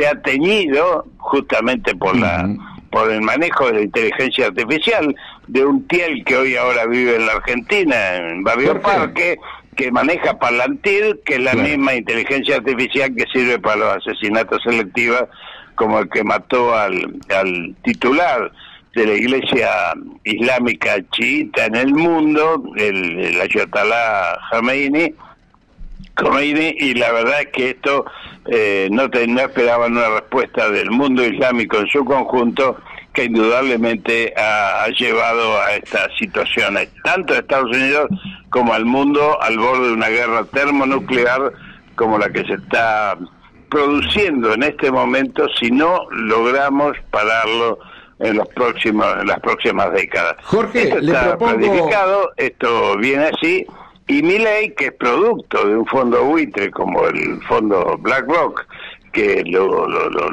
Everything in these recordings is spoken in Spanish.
se ha teñido justamente por el manejo de la inteligencia artificial de un Tiel que ahora vive en la Argentina, en Barrio Parque, que maneja Palantir, que es la misma inteligencia artificial que sirve para los asesinatos selectivos, como el que mató al titular de la iglesia islámica chiita en el mundo, el Ayatollah Khomeini, y la verdad es que esto no esperaban una respuesta del mundo islámico en su conjunto, que indudablemente ha llevado a estas situaciones, tanto a Estados Unidos como al mundo, al borde de una guerra termonuclear como la que se está produciendo en este momento, si no logramos pararlo en las próximas décadas. Jorge, esto está planificado, esto viene así, y Milei, que es producto de un fondo buitre como el fondo BlackRock, que lo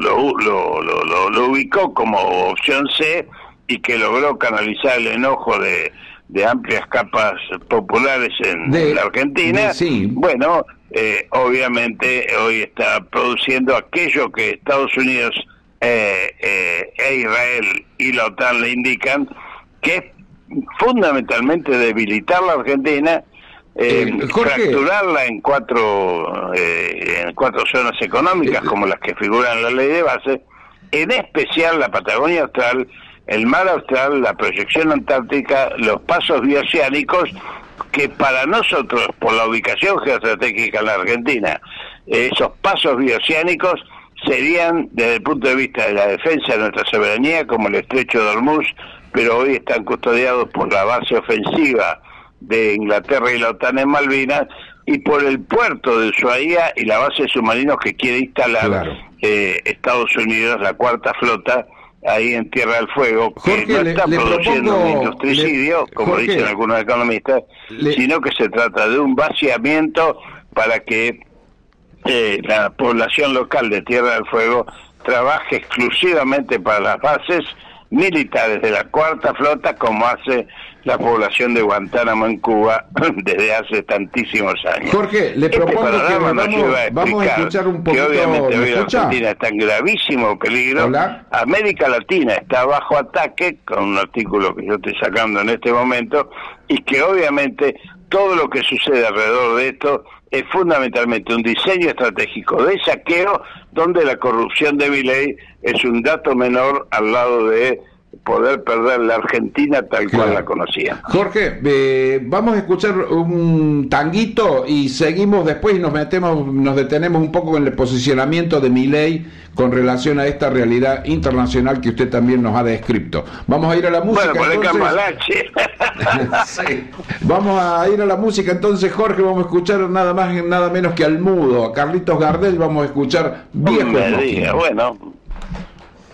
ubicó como opción C y que logró canalizar el enojo de amplias capas populares en la Argentina, bueno, obviamente hoy está produciendo aquello que Estados Unidos Israel y la OTAN le indican, que es fundamentalmente debilitar la Argentina, fracturarla en cuatro zonas económicas como las que figuran en la ley de base, en especial la Patagonia Austral, el Mar Austral, la proyección antártica, los pasos bioceánicos, que para nosotros, por la ubicación geoestratégica en la Argentina, esos pasos bioceánicos serían, desde el punto de vista de la defensa de nuestra soberanía, como el estrecho de Hormuz, pero hoy están custodiados por la base ofensiva de Inglaterra y la OTAN en Malvinas, y por el puerto de Ushuaia y la base de submarinos que quiere instalar Estados Unidos, la cuarta flota, ahí en Tierra del Fuego, que Jorge, no está produciendo un industricidio, como dicen algunos economistas, sino que se trata de un vaciamiento para que la población local de Tierra del Fuego trabaje exclusivamente para las bases militares de la cuarta flota, como hace la población de Guantánamo en Cuba desde hace tantísimos años. Jorge, le propongo que vamos a escuchar un poquito. Que obviamente hoy la Argentina está en gravísimo peligro. ¿Hola? América Latina está bajo ataque, con un artículo que yo estoy sacando en este momento, y que obviamente todo lo que sucede alrededor de esto es fundamentalmente un diseño estratégico de saqueo, donde la corrupción de Milei es un dato menor al lado de poder perder la Argentina tal cual la conocía. Jorge, vamos a escuchar un tanguito y seguimos después y nos detenemos un poco en el posicionamiento de Milei con relación a esta realidad internacional que usted también nos ha descrito. Vamos a ir a la música. Bueno, por entonces. Sí. Vamos a ir a la música entonces, Jorge. Vamos a escuchar nada más y nada menos que al mudo, a Carlitos Gardel. Vamos a escuchar Viejo Smoking. Bueno,